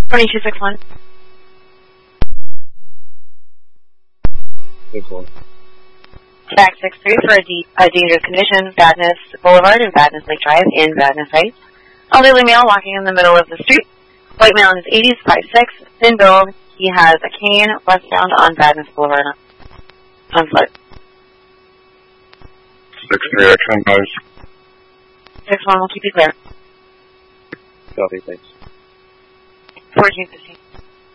2261. 61. Back 63 for a dangerous condition, Badness Boulevard and Badness Lake Drive in Badness Heights. Elderly male walking in the middle of the street. White male in his 80s, 5'6", thin build. He has a cane westbound on Badness Boulevard on foot. 63, action, guys. 61 will keep you clear. Copy, thanks. 1415.